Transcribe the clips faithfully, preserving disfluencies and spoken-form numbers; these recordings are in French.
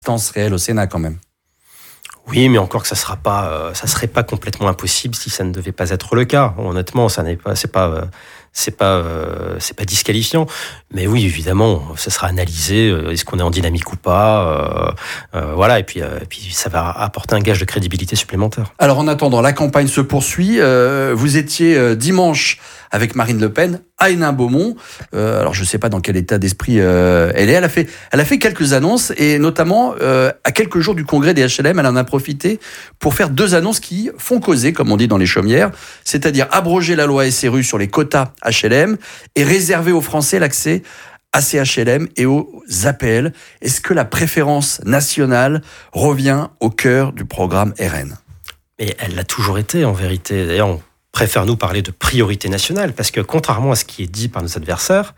instance réelle au Sénat quand même. Oui, mais encore que ça sera pas, euh, ça serait pas complètement impossible si ça ne devait pas être le cas. Honnêtement, ça n'est pas, c'est pas, euh, c'est pas, euh, c'est pas disqualifiant. Mais oui, évidemment, ça sera analysé. Euh, est-ce qu'on est en dynamique ou pas euh, euh, Voilà. Et puis, euh, et puis, ça va apporter un gage de crédibilité supplémentaire. Alors, en attendant, la campagne se poursuit. Euh, vous étiez euh, dimanche avec Marine Le Pen à Hénin-Beaumont. Euh, alors, je ne sais pas dans quel état d'esprit euh, elle est. Elle a fait, elle a fait quelques annonces et notamment euh, à quelques jours du congrès des H L M, elle en a profité pour faire deux annonces qui font causer, comme on dit dans les chaumières, c'est-à-dire abroger la loi S R U sur les quotas H L M et réserver aux Français l'accès à ces H L M et aux A P L. Est-ce que la préférence nationale revient au cœur du programme R N ? Mais elle l'a toujours été, en vérité. D'ailleurs, on préfère nous parler de priorité nationale, parce que contrairement à ce qui est dit par nos adversaires,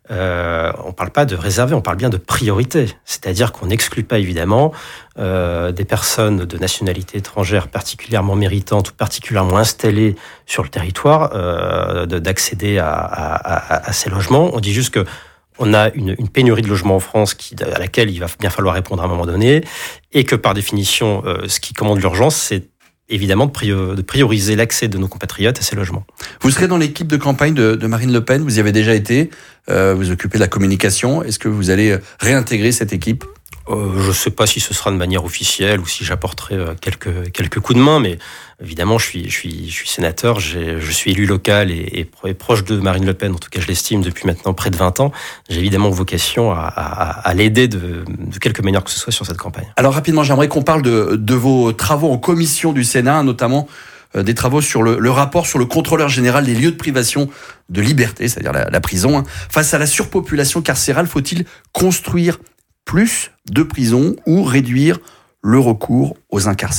euh, on ne parle pas de réserver, on parle bien de priorité. C'est-à-dire qu'on n'exclut pas évidemment euh, des personnes de nationalité étrangère particulièrement méritantes ou particulièrement installées sur le territoire euh, d'accéder à, à, à, à ces logements. On dit juste que on a une, une pénurie de logements en France qui, à laquelle il va bien falloir répondre à un moment donné, et que par définition, euh, ce qui commande l'urgence, c'est évidemment de prioriser l'accès de nos compatriotes à ces logements. Vous serez dans l'équipe de campagne de, de Marine Le Pen, vous y avez déjà été, euh, vous occupez de la communication. Est-ce que vous allez réintégrer cette équipe ? euh, Je ne sais pas si ce sera de manière officielle ou si j'apporterai quelques, quelques coups de main, mais évidemment, je suis, je suis, je suis sénateur, j'ai, je suis élu local et, et, et proche de Marine Le Pen, en tout cas je l'estime depuis maintenant près de vingt ans. J'ai évidemment vocation à, à, à l'aider de, de quelque manière que ce soit sur cette campagne. Alors rapidement, j'aimerais qu'on parle de, de vos travaux en commission du Sénat, notamment euh, des travaux sur le, le rapport sur le contrôleur général des lieux de privation de liberté, c'est-à-dire la, la prison. Hein. Face à la surpopulation carcérale, faut-il construire plus de prisons ou réduire le recours aux incarcérations ?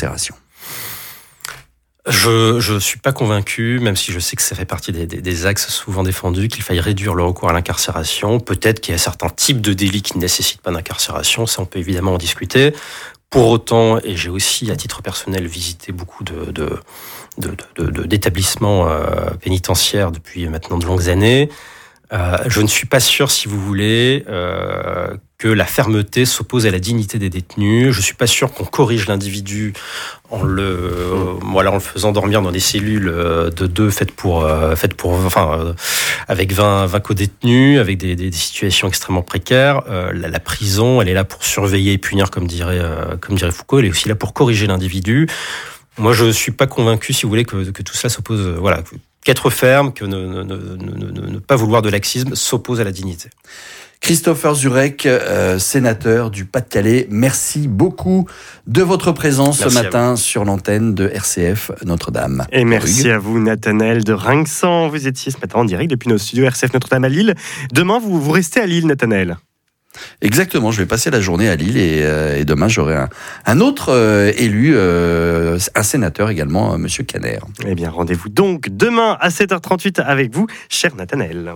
Je je suis pas convaincu, même si je sais que ça fait partie des, des, des axes souvent défendus, qu'il faille réduire le recours à l'incarcération. Peut-être qu'il y a certains types de délits qui ne nécessitent pas d'incarcération, ça on peut évidemment en discuter. Pour autant, et j'ai aussi à titre personnel visité beaucoup de, de, de, de, de d'établissements euh, pénitentiaires depuis maintenant de longues années, euh, je ne suis pas sûr, si vous voulez, euh, que la fermeté s'oppose à la dignité des détenus. Je suis pas sûr qu'on corrige l'individu en le, euh, voilà, en le faisant dormir dans des cellules de deux faites pour, euh, faites pour, enfin, euh, avec vingt, vingt co-détenus, avec des, des, des situations extrêmement précaires. Euh, la, la prison, elle est là pour surveiller et punir, comme dirait, euh, comme dirait Foucault. Elle est aussi là pour corriger l'individu. Moi, je suis pas convaincu, si vous voulez, que, que tout cela s'oppose, euh, voilà, qu'être ferme, que ne, ne, ne, ne, ne pas vouloir de laxisme s'oppose à la dignité. Christopher Zurek, euh, sénateur du Pas-de-Calais, merci beaucoup de votre présence merci ce matin sur l'antenne de R C F Notre-Dame. Et merci Hugues. À vous, Nathanaël de Ringsan. Vous étiez ce matin en direct depuis nos studios R C F Notre-Dame à Lille. Demain, vous, vous restez à Lille, Nathanaël. Exactement, je vais passer la journée à Lille et, euh, et demain j'aurai un, un autre euh, élu, euh, un sénateur également, euh, Monsieur Caner. Eh bien, rendez-vous donc demain à sept heures trente-huit avec vous, cher Nathanaël.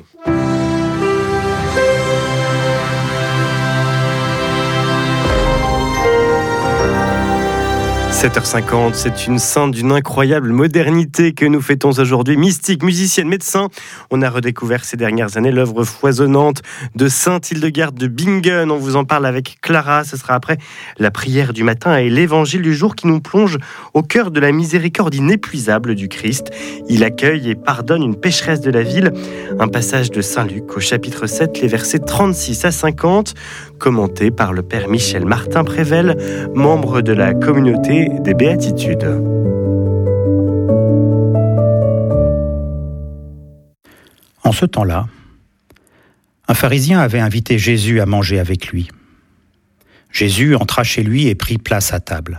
sept heures cinquante, c'est une sainte d'une incroyable modernité que nous fêtons aujourd'hui. Mystique, musicienne, médecin, on a redécouvert ces dernières années l'œuvre foisonnante de Sainte Hildegarde de Bingen. On vous en parle avec Clara, ce sera après la prière du matin et l'évangile du jour qui nous plonge au cœur de la miséricorde inépuisable du Christ. Il accueille et pardonne une pécheresse de la ville. Un passage de Saint Luc au chapitre sept, les versets trente-six à cinquante, commenté par le père Michel Martin Prével, membre de la communauté des béatitudes. En ce temps-là, un pharisien avait invité Jésus à manger avec lui. Jésus entra chez lui et prit place à table.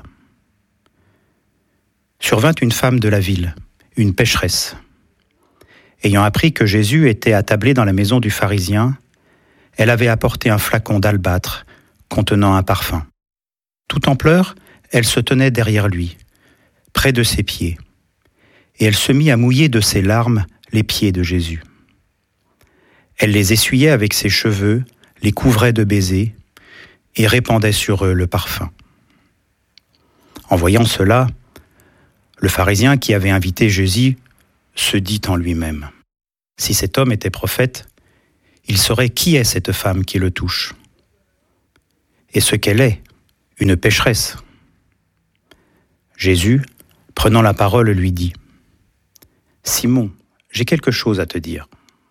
Survint une femme de la ville, une pécheresse. Ayant appris que Jésus était attablé dans la maison du pharisien, elle avait apporté un flacon d'albâtre contenant un parfum. Tout en pleurs, elle se tenait derrière lui, près de ses pieds, et elle se mit à mouiller de ses larmes les pieds de Jésus. Elle les essuyait avec ses cheveux, les couvrait de baisers, et répandait sur eux le parfum. En voyant cela, le pharisien qui avait invité Jésus se dit en lui-même : si cet homme était prophète, il saurait qui est cette femme qui le touche, et ce qu'elle est, une pécheresse. Jésus, prenant la parole, lui dit « Simon, j'ai quelque chose à te dire. »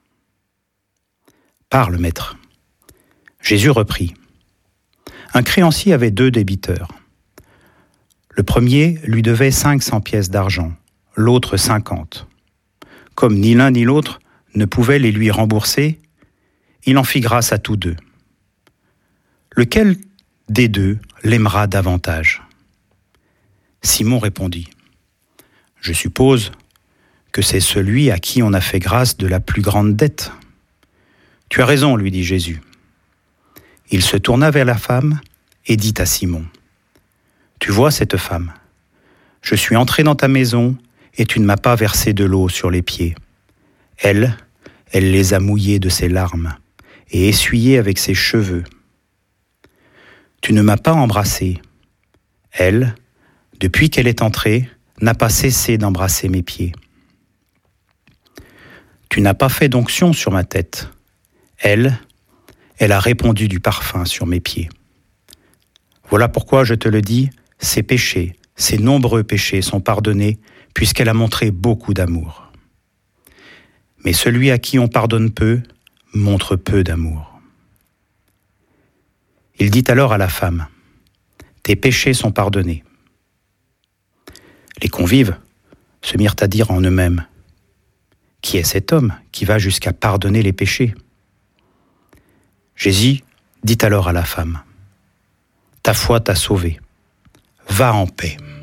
« Parle, maître. » Jésus reprit. Un créancier avait deux débiteurs. Le premier lui devait cinq cents pièces d'argent, l'autre cinquante. Comme ni l'un ni l'autre ne pouvaient les lui rembourser, il en fit grâce à tous deux. Lequel des deux l'aimera davantage ? Simon répondit : Je suppose que c'est celui à qui on a fait grâce de la plus grande dette. Tu as raison, lui dit Jésus. Il se tourna vers la femme et dit à Simon : Tu vois cette femme ? Je suis entré dans ta maison et tu ne m'as pas versé de l'eau sur les pieds. Elle, elle les a mouillés de ses larmes et essuyés avec ses cheveux. Tu ne m'as pas embrassé. Elle, depuis qu'elle est entrée, n'a pas cessé d'embrasser mes pieds. Tu n'as pas fait d'onction sur ma tête. Elle, elle a répandu du parfum sur mes pieds. Voilà pourquoi je te le dis, ses péchés, ses nombreux péchés sont pardonnés, puisqu'elle a montré beaucoup d'amour. Mais celui à qui on pardonne peu, montre peu d'amour. Il dit alors à la femme : Tes péchés sont pardonnés. Les convives se mirent à dire en eux-mêmes : Qui est cet homme qui va jusqu'à pardonner les péchés ? Jésus dit alors à la femme : Ta foi t'a sauvée. Va en paix.